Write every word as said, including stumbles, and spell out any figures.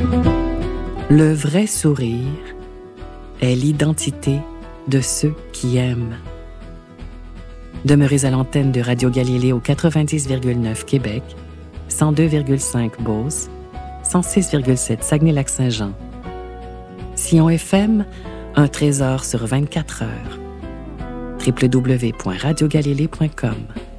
Le vrai sourire est l'identité de ceux qui aiment. Demeurez à l'antenne de Radio Galilée au quatre-vingt-dix virgule neuf Québec, cent deux virgule cinq Beauce, cent six virgule sept Saguenay-Lac-Saint-Jean. Sion F M, un trésor sur vingt-quatre heures. w w w point radio galilée point com